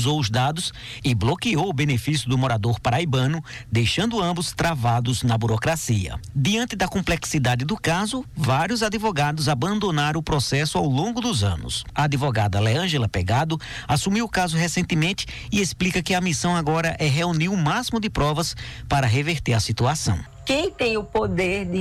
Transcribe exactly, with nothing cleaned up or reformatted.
cruzou os dados e bloqueou o benefício do morador paraibano, deixando ambos travados na burocracia. Diante da complexidade do caso, vários advogados abandonaram o processo ao longo dos anos. A advogada Leângela Pegado assumiu o caso recentemente e explica que a missão agora é reunir o máximo de provas para reverter a situação. Quem tem o poder de